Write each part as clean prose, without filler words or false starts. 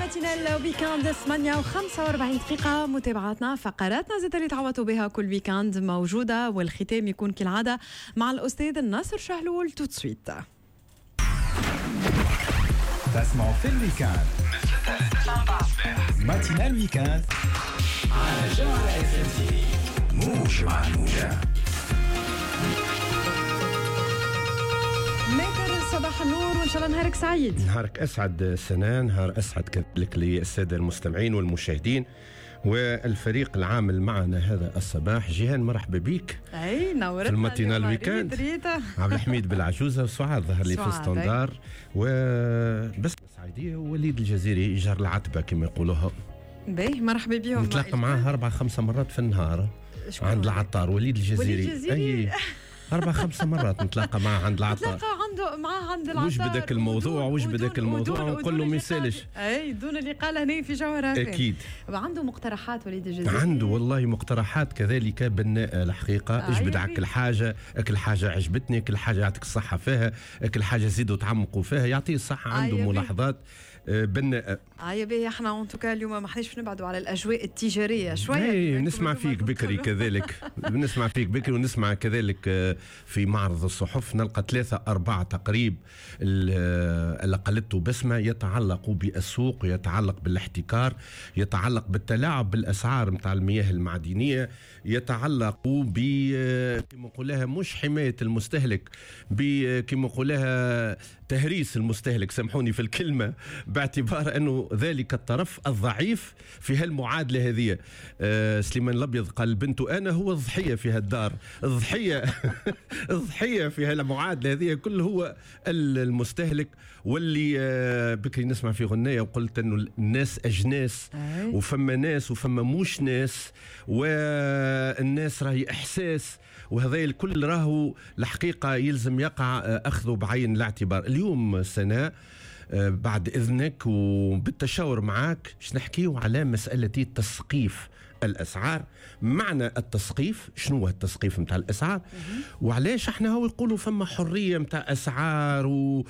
ماتينال ويكاند 8:45 متابعتنا فقراتنا زاد اللي تعوضوا بها كل ويكاند موجودة، والختام يكون كالعادة مع الأستاذ الناصر شهلول. توت سويت تسمعوا في الويكاند ماتينال ويكاند على جوهرة FM موج مع الموجة. صباح النور وإن شاء الله نهارك سعيد. نهارك أسعد سنة، نهار أسعد كذلك للسادة المستمعين والمشاهدين والفريق العامل معنا هذا الصباح. جيهان مرحبا بك. أي نورتنا في الماتينال ويكاند. عبد الحميد بالعجوزة وسعاد ظهر لي في الستاندار وبس سعيدية ووليد الجزيري جار العتبة كما يقولوها. باهي مرحبا بهم. نتلاقى معاه 4-5 مرات في النهار عند العطار وليد الجزيري. أي 4-5 مرات نتلاقى معاه عند العطار. نتلاقى معاه عند العطار. وش بدك الموضوع وش بدك الموضوع ونقول له ما يسالش. اي دون اللي قال هنا في جوهرة. اكيد عنده مقترحات وليد الجزيري. عنده والله مقترحات كذلك بناءة الحقيقة. ايش بدعك كل حاجة، كل حاجة عجبتني، كل حاجة يعطيك الصحة فيها، كل حاجة زيدوا تعمقوا فيها، يعطيه الصحة. عنده ملاحظات بناءة. يا باهي احنا انتوكا اليوم ما حناش نبعدوا على الاجواء التجاريه شويه. نسمع فيك بكري كذلك نسمع فيك بكري ونسمع كذلك في معرض الصحف نلقى 3-4 تقريب اللي قلته بسمة يتعلق بالسوق، يتعلق بالاحتكار، يتعلق بالتلاعب بالاسعار متاع المياه المعدنيه، يتعلق ب كما نقولها مش حمايه المستهلك، كما نقولها تهريس المستهلك، سامحوني في الكلمه، باعتبار انه ذلك الطرف الضعيف في هالمعادله هذه. سليمان الابيض قال بنته انا هو الضحيه في هالدار، الضحيه الضحيه في هالمعادله هذه كل هو المستهلك. واللي بكري نسمع في غنايه وقلت انه الناس اجناس وفما ناس وفما موش ناس، والناس راهي احساس، وهذا الكل راهو الحقيقه يلزم يقع اخذه بعين الاعتبار. اليوم سنة بعد إذنك وبالتشاور معاك نحكيه على مسألة تسقيف الأسعار. معنى التسقيف، شنو هو التسقيف متاع الأسعار وعلاش احنا هو يقولوا فما حرية متاع أسعار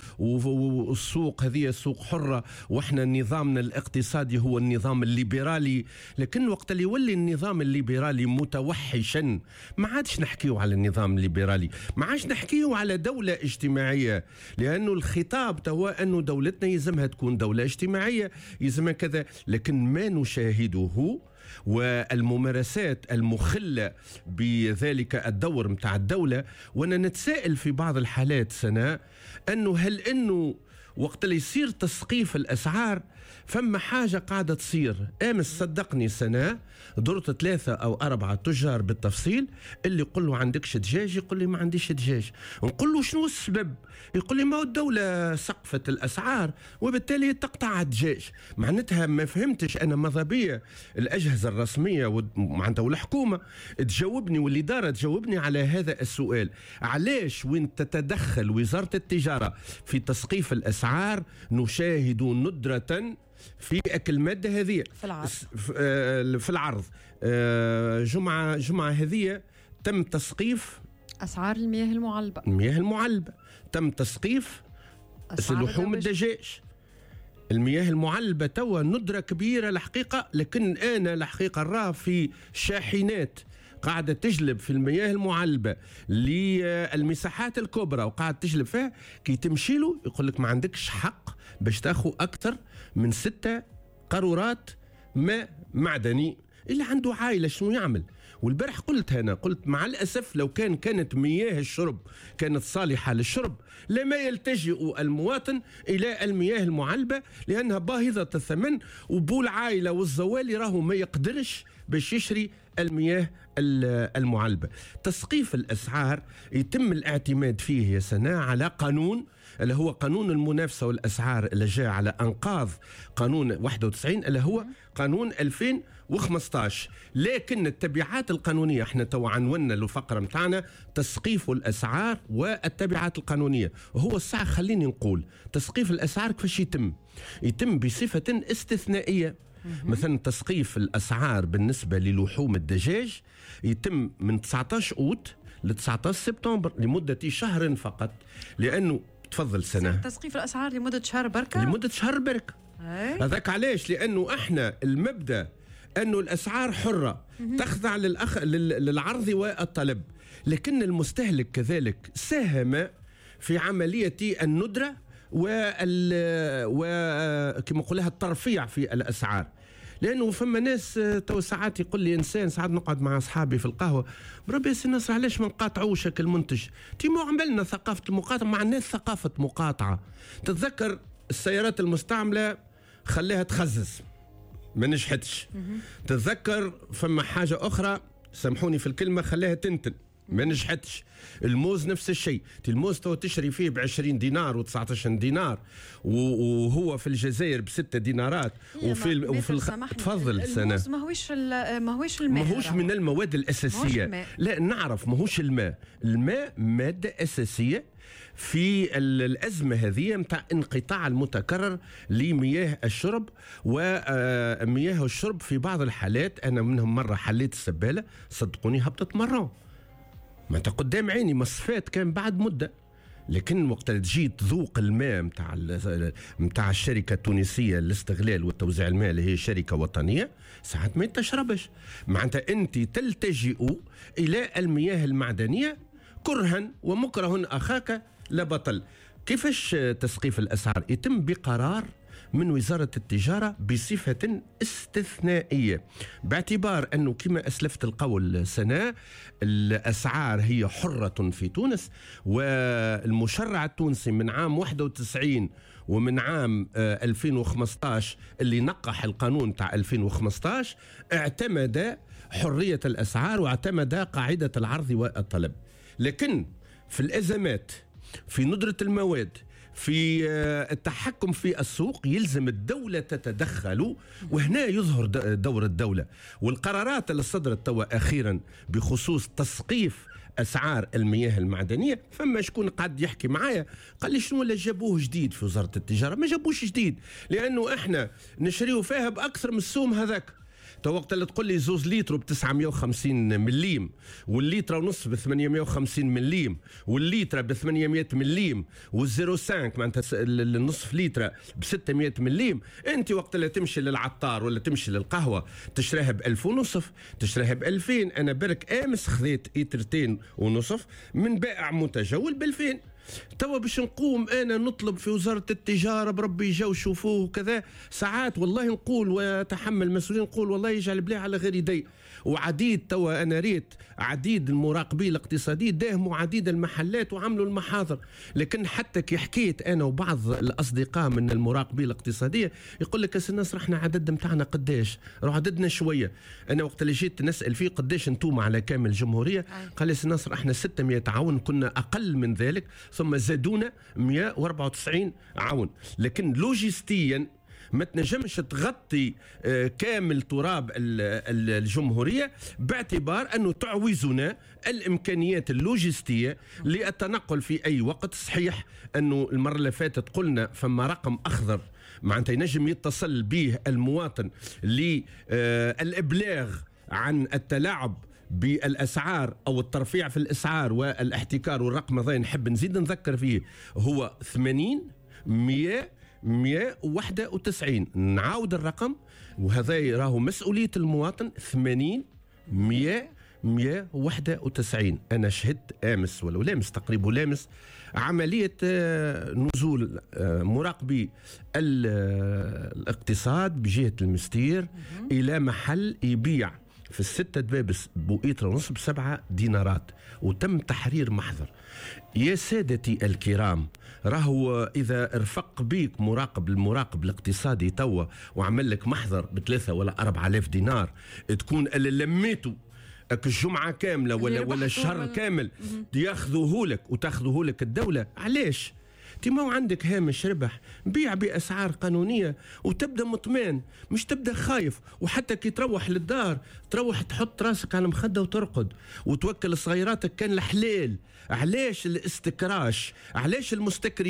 والسوق هذه السوق حرة، واحنا نظامنا الاقتصادي هو النظام الليبرالي. لكن وقت اللي يولي النظام الليبرالي متوحشا ما عادش نحكيه على النظام الليبرالي، ما عادش نحكيه على دولة اجتماعية، لأنه الخطاب هو أنه دولتنا يلزمها تكون دولة اجتماعية، يلزمها كذا. لكن ما نشاهده والممارسات المخلة بذلك الدور متاع الدولة، وانا نتسائل في بعض الحالات سنة انه هل انه وقت اللي يصير تسقيف الأسعار فما حاجة قاعدة تصير. أمس صدقني سنة درت 3 أو 4 تجار بالتفصيل، اللي يقول له عندكش دجاج، يقول لي ما عنديش دجاج، نقول له شنو السبب، يقول لي ما هو الدولة سقفت الأسعار وبالتالي تقطع الدجاج. معناتها ما فهمتش أنا ماذا بيا الأجهزة الرسمية ومعناتها والحكومة تجاوبني والإدارة تجاوبني على هذا السؤال. علاش وين تتدخل وزارة التجارة في تسقيف الأسعار نشاهد ندرة في أكل مادة هذه في العرض. جمعة هذه تم تسقيف أسعار المياه المعلبة، تم تسقيف لحوم الدجاج. المياه المعلبة توا ندرة كبيرة الحقيقة، لكن أنا الحقيقة راه في شاحنات قاعدة تجلب في المياه المعلبة للمساحات الكبرى وقاعدة تجلب فيها، كي تمشي له يقول لك ما عندكش حق باش تاخذ أكثر من 6 قارورات ماء معدني. اللي عنده عائلة شنو يعمل؟ والبارح قلت مع الأسف لو كانت مياه الشرب كانت صالحة للشرب لما يلتجئ المواطن إلى المياه المعلبة، لأنها باهظة الثمن، وبول عائلة والزوالي راهو ما يقدرش باش يشري المياه المعلبة. تسقيف الأسعار يتم الاعتماد فيه يا سنة على قانون اللي هو قانون المنافسة والأسعار اللي جاء على أنقاض قانون 91 اللي هو قانون 2015. لكن التبعات القانونية احنا تو عنونا الفقرة متاعنا تسقيف الأسعار والتبعات القانونية، وهو الساعة خليني نقول تسقيف الأسعار كيفاش يتم بصفة استثنائية. مثلا تسقيف الأسعار بالنسبة للحوم الدجاج يتم من 19 أوت ل 19 سبتمبر لمدة شهر فقط. لأنه تفضل سنة تسقيف الأسعار لمدة شهر بركة. هذاك علاش؟ لأنه احنا المبدأ أنه الأسعار حرة تخضع للعرض والطلب، لكن المستهلك كذلك ساهم في عملية الندرة وكما نقولها الترفيع في الأسعار. لأنه فما ناس تو ساعات يقول لي إنسان، ساعات نقعد مع أصحابي في القهوة، بربي يا الناس علاش ما نقاطعوش المنتج؟ تيمو عملنا ثقافة المقاطعة مع الناس، ثقافة مقاطعة. تتذكر السيارات المستعملة خليها تخزز ما نجحتش. تتذكر فما حاجة أخرى سامحوني في الكلمة، خليها تنتن ما نجحتش. الموز نفس الشيء، الموز تو تشري فيه ب20 دينار و19 دينار وهو في الجزائر ب6 دينارات. تفضل سنة. الموز ماهوش الماء، ماهوش من المواد الأساسية. لا نعرف ماهوش الماء. الماء مادة أساسية في الأزمة هذه متاع انقطاع المتكرر لمياه الشرب. ومياه الشرب في بعض الحالات أنا منهم مرة حليت السبالة صدقوني هبطت مرة، ما قدام عيني مصفات كان بعد مدة. لكن وقت تجي تذوق الماء متاع الشركة التونسية للاستغلال والتوزيع الماء اللي هي شركة وطنية، ساعات ما تشربش. معناتها أنت تلتجئ إلى المياه المعدنية كرها ومكره أخاك لا بطل. كيفاش تسقيف الأسعار؟ يتم بقرار من وزارة التجارة بصفة استثنائية، باعتبار أنه كما أسلفت القول سنة الأسعار هي حرة في تونس، والمشرع التونسي من عام 91 ومن عام 2015 اللي نقح القانون تاع 2015 اعتمد حرية الأسعار واعتمد قاعدة العرض والطلب. لكن في الأزمات، في ندرة المواد، في التحكم في السوق يلزم الدولة تتدخل، وهنا يظهر دور الدولة. والقرارات اللي صدرت توا أخيرا بخصوص تسقيف أسعار المياه المعدنية، فما شكون قاعد يحكي معايا قال لي شنو اللي جابوه جديد في وزارة التجارة؟ ما جابوش جديد، لأنه احنا نشريو فيها بأكثر من السوم هذاك. تو وقت اللي تقول لي 2 لتر ب 950 مليم، والليتر ونص ب 850 مليم، والليتر ب 800 مليم، وال05 معناتها النصف لتر ب 600 مليم، انت وقت اللي تمشي للعطار ولا تمشي للقهوه تشريها ب 1000 ونصف، تشريها ب 2000. انا برك امس خذيت لترتين ونصف من بائع متجول ب 2000. توا باش نقوم انا نطلب في وزاره التجاره بربي جاو شوفوه وكذا، ساعات والله نقول وتحمل مسؤولين نقول والله يجعل بلاه على غير يدي. وعديد توا انا ريت عديد المراقبين الاقتصاديين داهموا عديد المحلات وعملوا المحاضر، لكن حتى كي حكيت انا وبعض الاصدقاء من المراقبين الاقتصاديه يقول لك يا الناس رحنا عدد نتاعنا قداش؟ روح عددنا شويه. انا وقت اللي جيت نسال فيه قداش انتم على كامل الجمهوريه، قال لي الناس احنا 600 عون، كنا اقل من ذلك ثم زادونا 194 عون. لكن لوجستيا ما تنجمش تغطي كامل تراب الجمهورية، باعتبار أنه تعوزنا الإمكانيات اللوجستية للتنقل في أي وقت. صحيح أنه المرة اللي فاتت قلنا فما رقم أخضر معناتها ينجم يتصل به المواطن للإبلاغ عن التلاعب بالأسعار أو الترفيع في الأسعار والاحتكار. والرقم هذا نحب نزيد نذكر فيه هو 80 191. نعاود الرقم وهذا راهو مسؤولية المواطن، 80 191. أنا شهدت آمس ولا لامس تقريبا لامس عملية نزول مراقبي الاقتصاد بجهة المستير إلى محل يبيع في 6 دبابس بوئيتر ونص ب7 دينارات، وتم تحرير محضر. يا سادتي الكرام، راهو إذا ارفق بيك المراقب الاقتصادي توا وعمل لك محضر ب3 ولا 4000 دينار، تكون اللي لميته الجمعة كاملة ولا الشهر كامل ياخذوه لك وتاخذوه لك الدولة. علاش؟ تيمو عندك هامش ربح، بيع بأسعار قانونية وتبدأ مطمئن، مش تبدأ خايف. وحتى كي تروح للدار تروح تحط راسك على المخدة وترقد وتوكل صغيراتك كان الحلال. علاش الاستكراش؟ علاش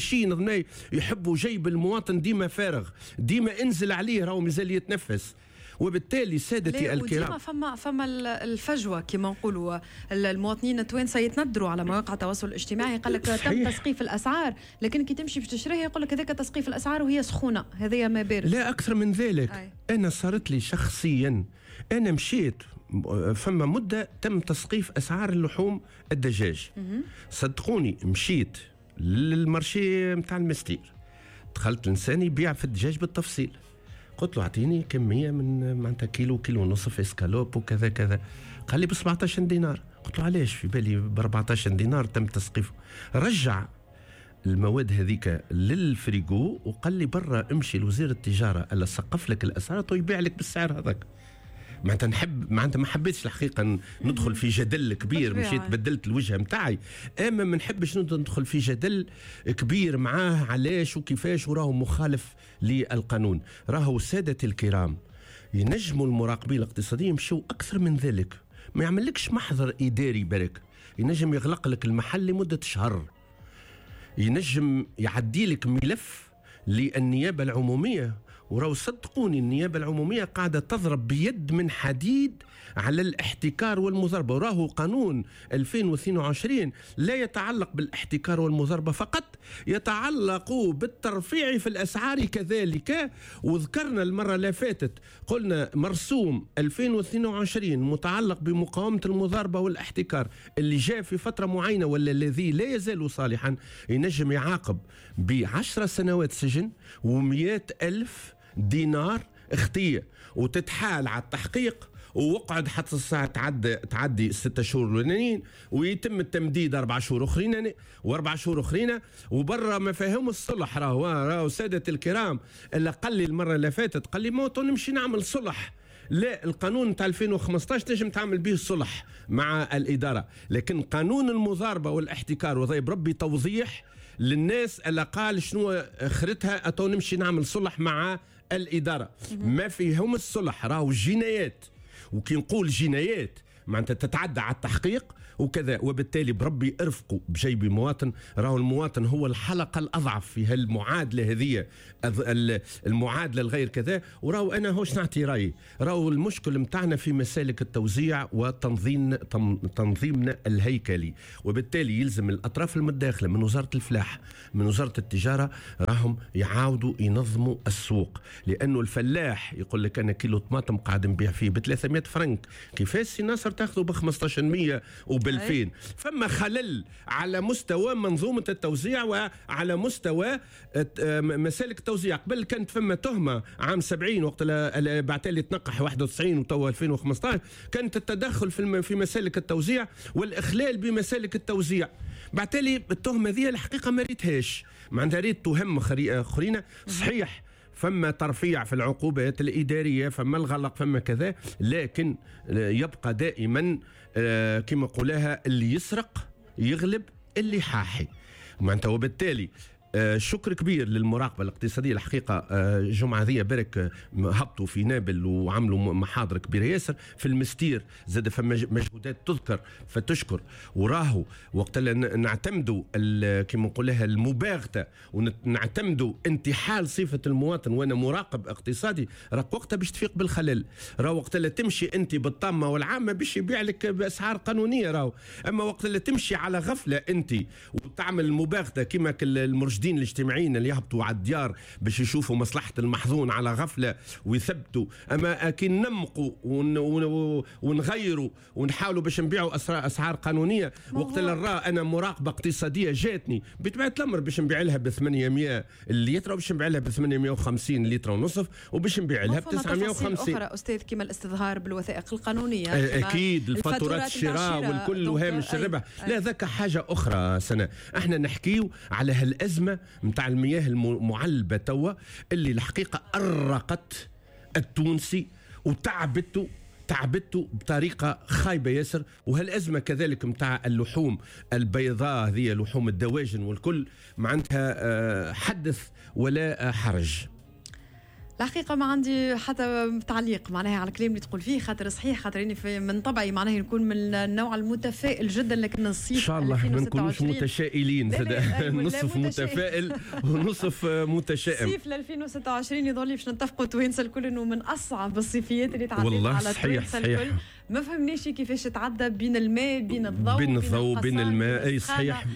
المستكرشين يحبوا جيب المواطن ديما فارغ، ديما انزل عليه راهو مازال يتنفس. وبالتالي سادتي الكرام فما الفجوه كما نقولوا المواطنين التوانسه يتندروا على مواقع التواصل الاجتماعي، قال لك تم تسقيف الاسعار، لكن كي تمشي باش تشريها يقول لك هذاك تسقيف الاسعار وهي سخونه، هذه ما بارد. لا اكثر من ذلك. انا صارت لي شخصيا، انا مشيت فما مده تم تسقيف اسعار اللحوم الدجاج. صدقوني مشيت للمارشي نتاع المستير، دخلت لساني يبيع في الدجاج بالتفصيل، قلت له اعطيني كميه من معناتها كيلو ونصف اسكالوب وكذا كذا. قال لي ب 17 دينار. قلت له علاش؟ في بالي ب 14 دينار تم تسقيفه. رجع المواد هذيك للفريغو وقال لي برا امشي لوزير التجاره الا سقف لك الاسعار ويبيع لك بالسعر هذاك. معناتها ما حبيتش الحقيقه ندخل في جدل كبير، مشيت بدلت الوجهه نتاعي، اما ما نحبش ندخل في جدل كبير معاه علاش وكيفاش وراهو مخالف للقانون. راهو سادتي الكرام ينجموا المراقبين الاقتصاديين يمشوا اكثر من ذلك، ما يعملكش محضر اداري برك، ينجم يغلق لك المحل لمده شهر، ينجم يعدي لك ملف للنيابه العموميه. وراو صدقوني النيابة العمومية قاعدة تضرب بيد من حديد على الاحتكار والمضاربة. وراهو قانون 2022 لا يتعلق بالاحتكار والمضاربة فقط، يتعلق بالترفيع في الأسعار كذلك. وذكرنا المرة اللي فاتت قلنا مرسوم 2022 متعلق بمقاومة المضاربة والاحتكار اللي جاء في فترة معينة ولا الذي لا يزال صالحا ينجم يعاقب ب10 سنوات سجن و100,000 دينار اختية، وتتحال على التحقيق ووقعد حتى الساعة تعدي 6 شهور الاولانيين، ويتم التمديد 4 شهور اخرين و4 شهور اخرين. وبرا مفاهيم الصلح راهو سادة الكرام اللي قال لي المرة اللي فاتت، قال لي موتو نمشي نعمل صلح. لا، القانون تاع 2015 تنجم تعمل به الصلح مع الإدارة، لكن قانون المضاربة والاحتكار وضيب ربي توضيح للناس اللي قال شنو اخرتها اتو نمشي نعمل صلح مع الإدارة. ما فيهم الصلح، راهو جنايات، وكي نقول جنايات معناتها تتعدى على التحقيق وكذا. وبالتالي بربي ارفقوا بجيب المواطن، راهو المواطن هو الحلقة الأضعف في هالمعادلة هذه، المعادلة الغير كذا. وراهو أنا هوش نعطي رأيي، راهو المشكل متاعنا في مسالك التوزيع وتنظيمنا الهيكلي. وبالتالي يلزم الأطراف المتداخلة من وزارة الفلاحة من وزارة التجارة راهم يعاودوا ينظموا السوق، لأنه الفلاح يقول لك أنا كيلو طماطم قاعد نبيع فيه ب 300 فرنك، كيفاش سي ناصر تاخذه ب 1500 وب2000؟ فما خلل على مستوى منظومة التوزيع وعلى مستوى مسالك التوزيع. قبل كانت فما تهمة عام 70 وقت بعتالي تنقح 91 وتوا 2015 كانت التدخل في مسالك التوزيع والإخلال بمسالك التوزيع. بعتالي التهمة ذي الحقيقة ما ريتهاش، معناتها ريت تهم آخرين. صحيح فما ترفيع في العقوبات الإدارية، فما الغلق، فما كذا، لكن يبقى دائما كما قولها اللي يسرق يغلب اللي حاحي معناتها. وبالتالي شكر كبير للمراقبة الاقتصادية الحقيقة. جمعة ذي برك هبطوا في نابل وعملوا محاضر كبيرة ياسر في المستير، زاد فما مجهودات تذكر فتشكر. وراهو وقت نعتمدوا كما نقول لها المباغتة ونعتمدوا انتحال صفة المواطن وانا مراقب اقتصادي، راك وقتها باش تفيق بالخلل. راهو وقت اللي تمشي انت بالطامة والعامة باش يبيع لك بأسعار قانونية راهو. اما وقت اللي تمشي على غفلة انت وتعمل المباغتة كما المرشدين الاجتماعيين اللي يهبطوا على الديار باش يشوفوا مصلحة المحظون على غفلة ويثبتوا، اما كي نمقوا ونغيروا ونحاولوا باش نبيعوا اسعار قانونية. وقت اللي نرى انا مراقبة اقتصادية جاتني بطبيعة الامر باش نبيع لها ب 800 اللتر وباش نبيع لها ب 850 لتر ونصف وباش نبيع لها ب 950. اخرى استاذ كما الاستظهار بالوثائق القانونية اكيد، الفاتورات الشراء والكل وهامش الربح. لا ذاك حاجة اخرى سنة. احنا نحكيو على هالازمة متاع المياه المعلبة توا اللي الحقيقة أرقت التونسي وتعبته بطريقة خايبة ياسر. وهالأزمة كذلك متاع اللحوم البيضاء هذه، لحوم الدواجن والكل معناتها حدث ولا حرج. الحقيقة ما عندي حتى تعليق معناها على الكلام اللي تقول فيه، خاطر صحيح خاطر اني من طبعي معناها نكون من النوع المتفائل جدا، لكن الصيف ان شاء الله ما نكونوش متشائلين، نصف متفائل ونصف متشائم. صيف ل 2026 يظل باش نتفقوا توانسه الكل انه من اصعب الصيفيات اللي تعديت على توانسه الكل. ما فهمناش كيفاش تعدى بين الماء بين الضوء بين الماء. اي صحيح.